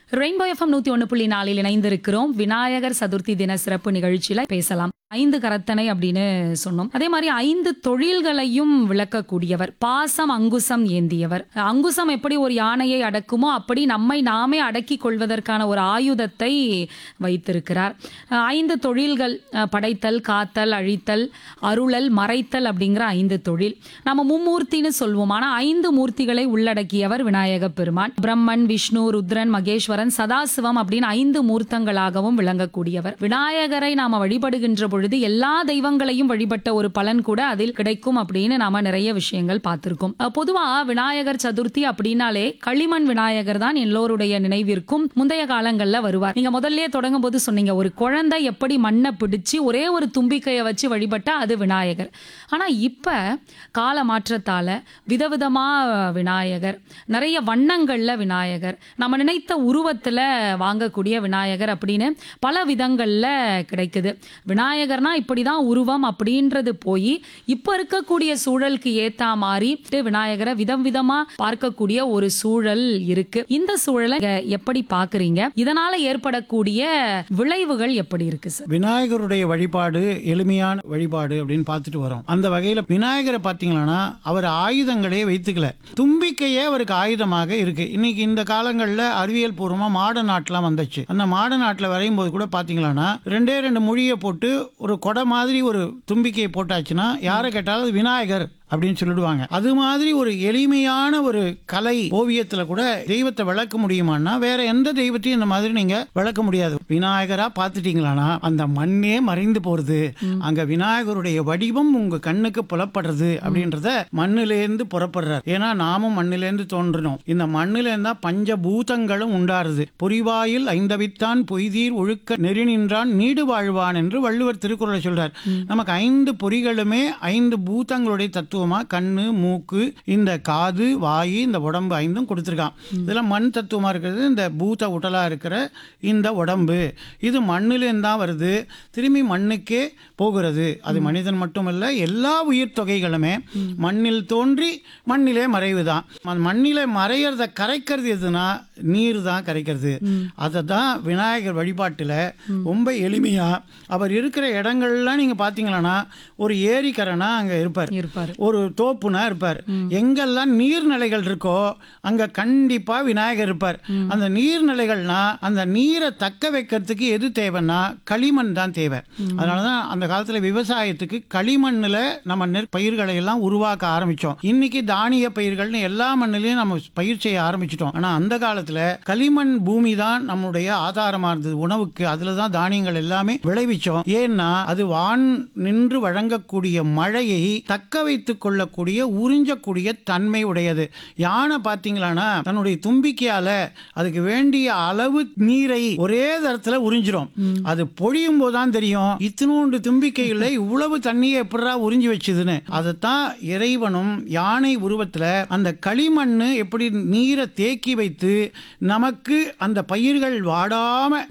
Rainbow FM 101.4 இணைந்திருக்கிறோம். விநாயகர் சதுர்த்தி தின சிறப்பு நிகழ்ச்சியில பேசலாம். 5 கரத்தனை அப்படின்னு சொன்னோம். அதே மாதிரி 5 தொழில்களையும் விளக்கக்கூடியவர். பாசம் அங்குசம் ஏந்தியவர். அங்குசம் எப்படி ஒரு யானையை அடக்குமோ அப்படி நம்மை நாமே அடக்கிக் கொள்வதற்கான ஒரு ஆயுதத்தை வைத்திருக்கிறார். 5 தொழில்கள், படைத்தல், காத்தல், அழித்தல், அருளல், மறைத்தல் அப்படிங்கிற 5 தொழில். நம்ம மும்மூர்த்தின்னு சொல்வோம். ஆனா 5 மூர்த்திகளை உள்ளடக்கியவர் விநாயக பெருமான். பிரம்மன், விஷ்ணு, ருத்ரன், மகேஸ்வரன், சதாசிவம் அப்படின்னு 5 மூர்த்தங்களாகவும் விளங்கக்கூடியவர். விநாயகரை நாம வழிபடுகின்ற பொழுது எல்லா தெய்வங்களையும் வழிபட்ட ஒரு பலன் கூட அதில் கிடைக்கும் அப்படின்னு நாம நிறைய விஷயங்கள் பார்த்திருக்கோம். பொதுவா விநாயகர் சதுர்த்தி அப்படின்னாலே களிமண் விநாயகர் தான் எல்லோருடைய நினைவிற்கும் முந்தைய காலங்கள்ல வருவார். நீங்க முதல்லயே தொடங்கும் போது சொன்னீங்க, ஒரு குழந்தை எப்படி மண்ணை பிடிச்சு ஒரே ஒரு தும்பிக்கையை வச்சு வழிபட்டா அது விநாயகர். ஆனா இப்ப கால மாற்றத்தால விதவிதமா விநாயகர், நிறைய வண்ணங்கள்ல விநாயகர், நம்ம நினைத்த உருவத்துல வாங்கக்கூடிய விநாயகர் அப்படின்னு பல விதங்கள்ல கிடைக்குது. விநாயகர்னா இப்படிதான் உருவம் அப்படின்றது போய் இப்ப இருக்கக்கூடிய சூழலுக்கு ஏத்தா மாதிரி விநாயகரை விதம் விதமா பார்க்கக்கூடிய ஒரு சூழல் இருக்கு. இந்த சூழலை எப்படி பாக்குறீங்க? இதனால ஏற்படக்கூடிய விளைவுகள் எப்படி இருக்கு சார்? விநாயகருடைய வழிபாடு எளிமையான வழிபாடு அப்படின்னு பார்த்துட்டு வரோம். அந்த வகையில விநாயகரை பார்த்தீங்கன்னா அவர் ஆயுதங்களே வைத்துக்கல, தும்பிக்கையே அவருக்கு ஆயுதமாக இருக்கு. இன்னைக்கு இந்த காலங்களில் அறிவியல் பூர்வமா மாடர்ன் ஆர்ட்லாம் வந்துச்சு. அந்த மாடர்ன் ஆர்ட்ல வரையும் போது கூட பார்த்தீங்கன்னா 2 மொழியை போட்டு ஒரு கொடை மாதிரி ஒரு தும்பிக்கையை போட்டாச்சுன்னா யாரை கேட்டாலும் விநாயகர் அப்படின்னு சொல்லிடுவாங்க. அது மாதிரி ஒரு எளிமையான ஒரு கலை ஓவியத்துல கூட தெய்வத்தை விளக்க முடியுமான்னா வேற எந்த தெய்வத்தையும் இந்த மாதிரி நீங்க விளக்க முடியாது. விநாயகரா பார்த்துட்டீங்களானா அந்த மண்ணே மறைந்து போறது, அங்க விநாயகருடைய வடிவம் உங்க கண்ணுக்கு புலப்படுறது அப்படின்றத மண்ணிலேருந்து புறப்படுறார். ஏன்னா நாமும் மண்ணிலேருந்து தோன்றணும். இந்த மண்ணிலேருந்தா பஞ்சபூதங்களும் உண்டாருது. பொறிவாயில் ஐந்தவித்தான் பொய்தீர் ஒழுக்க நெறி நின்றான் நீடு வாழ்வான் என்று வள்ளுவர் திருக்குறளை சொல்றார். நமக்கு 5 பொறிகளுமே 5 பூதங்களுடைய தத்துவம். கண்ணு, மூக்கு, இந்த காது, வாயு, இந்த உடம்பு 5 கொடுத்திருக்கான். இதெல்லாம் மண் தத்துவமா இருக்கிறது. இந்த பூத உடலா இருக்கிற இந்த உடம்பு இது மண்ணிலேருந்து தான் வருது, திரும்பி மண்ணுக்கே போகிறது. அது மனிதன் மட்டுமல்ல, எல்லா உயிர் தொகைகளுமே மண்ணில் தோன்றி மண்ணிலே மறைவுதான். மண்ணிலே மறைகிறத கரைக்கிறது எதுனா நீர் தான் கரைக்கிறது. அதை தான் விநாயகர் வழிபாட்டில் ரொம்ப எளிமையா அவர் இருக்கிற இடங்கள்லாம் நீங்க பாத்தீங்கன்னா ஒரு ஏரிக்கரைனா அங்க இருப்பார், ஒரு தோப்புனா இருப்பார். எங்கெல்லாம் நீர்நிலைகள் இருக்கோ அங்க கண்டிப்பா விநாயகர் இருப்பார். அந்த நீர்நிலைகள்னா அந்த நீரை தக்க வைக்கிறதுக்கு எது தேவைன்னா களிமண் தான் தேவை. அதனாலதான் அந்த காலத்துல விவசாயத்துக்கு களிமண்ணுல நம்ம நெற்பயிர்களை எல்லாம் உருவாக்க ஆரம்பிச்சோம். இன்னைக்கு தானிய பயிர்கள்னு எல்லா மண்ணிலையும் நம்ம பயிர் செய்ய ஆரம்பிச்சிட்டோம். ஆனா அந்த காலத்துல களிமண் பூமி தான் நம்முடைய ஆதாரமா இருந்தது உணவுக்கு. அதுலதான் தானியங்கள் எல்லாமே விளைவிச்சோம். ஏன்னா அது வான் நின்று வழங்கக்கூடிய மழையை தக்க வைத்துக் கொள்ளக்கூடிய உறிஞ்சக்கூடிய தன்மை உடையது. யானை பார்த்தீங்களானா தன்னுடைய தும்பிக்கையால அதுக்கு வேண்டிய அளவு நீரை ஒரே தரத்துல உறிஞ்சிரும். அது பொழியும் போதுதான் தெரியும் இத்தினோண்டு தும்பிக்கையில் இவ்வளவு தண்ணியை எப்படா உறிஞ்சி வச்சதுன்னு. அதைத்தான் இறைவனும் யானை உருவத்துல அந்த களிமண்ணு எப்படி நீரை தேக்கி வைத்து நமக்கு அந்த பயிர்கள் வாடாம